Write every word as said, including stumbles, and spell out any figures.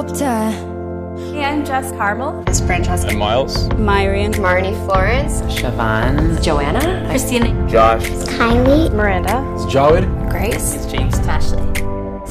helicopter. Hey, I'm Jess Carmel. It's Francesca. I'm Miles. Myrian. Marnie Florence. Siobhan. Joanna. Christina. Josh. Kylie. Miranda. It's Jawed. Grace. It's James.